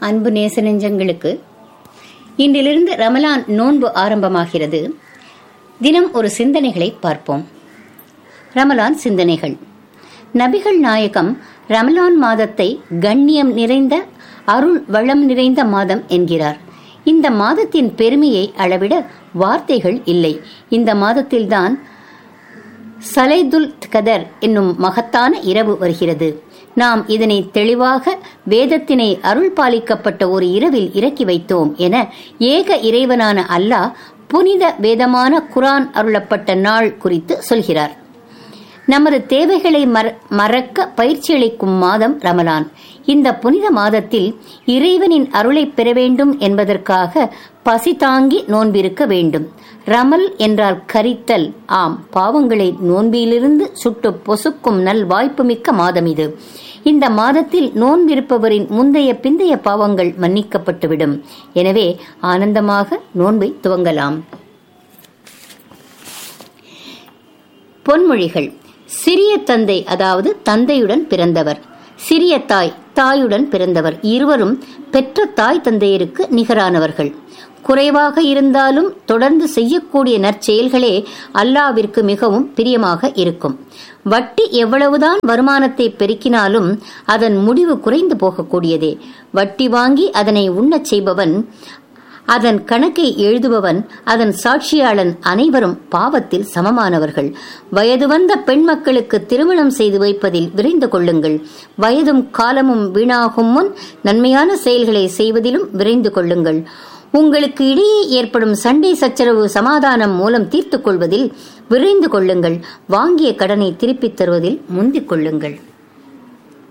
அன்பு நேச நெஞ்சங்களுக்கு இன்றிலிருந்து ரமலான் நோன்பு ஆரம்பமாகிறது. தினம் ஒரு சிந்தனைகளை பார்ப்போம். ரமலான் சிந்தனைகள். நபிகள் நாயகம் ரமலான் மாதத்தை கண்ணியம் நிறைந்த, அருள் வளம் நிறைந்த மாதம் என்கிறார். இந்த மாதத்தின் பெருமையை அளவிட வார்த்தைகள் இல்லை. இந்த மாதத்தில்தான் சலைதுல் கதர் என்னும் மகத்தான இரவு வருகிறது. நாம் இதனை தெளிவாக வேதத்தினை அருள் பாலிக்கப்பட்ட ஒரு இரவில் இறக்கி வைத்தோம் என ஏக இறைவனான அல்லாஹ் புனித வேதமான குர்ஆன் அருளப்பட்ட நாள் குறித்து சொல்கிறார். நமது தேவைகளை மறக்க பயிற்சியளிக்கும் மாதம் ரமலான். இந்த புனித மாதத்தில் இறைவனின் அருளை பெற வேண்டும் என்பதற்காக பசி தாங்கி நோன்பிருக்க வேண்டும். ரமல் என்றால் கரித்தல். ஆம், பாவங்களை நோன்பிலிருந்து சுட்டு பொசுக்கும் நல் வாய்ப்புமிக்க மாதம் இது. இந்த மாதத்தில் நோன்பிருப்பவரின் முந்தைய பிந்தைய பாவங்கள் மன்னிக்கப்பட்டுவிடும். எனவே ஆனந்தமாக நோன்பை துவங்கலாம். பொன்மொழிகள். சிறிய தந்தை, அதாவது தந்தையுடன் பிறந்தவர், சிறிய தாய், தாயுடன் பிறந்தவர், இருவரும் பெற்ற தாய் தந்தையருக்கு நிகரானவர்கள். குறைவாக இருந்தாலும் தொடர்ந்து செய்யக்கூடிய நற்செயல்களே அல்லாஹ்விற்கு மிகவும் பிரியமாக இருக்கும். வட்டி எவ்வளவுதான் வருமானத்தை பெருக்கினாலும் அதன் முடிவு குறைந்து போகக்கூடியதே. வட்டி வாங்கி அதனை உண்ணச் செய்பவன், அதன் கணக்கை எழுதுபவன், அதன் சாட்சியாளன் அனைவரும் பாவத்தில் சமமானவர்கள். வயது வந்த பெண் மக்களுக்கு திருமணம் செய்து வைப்பதில் விரைந்து கொள்ளுங்கள். வயதும் காலமும் வீணாகும் முன் நன்மையான செயல்களை செய்வதிலும் விரைந்து கொள்ளுங்கள். உங்களுக்கு இடையே ஏற்படும் சண்டை சச்சரவு சமாதானம் மூலம் தீர்த்துக் கொள்வதில் விரைந்து கொள்ளுங்கள். வாங்கிய கடனை திருப்பித் தருவதில் முந்திக் கொள்ளுங்கள்.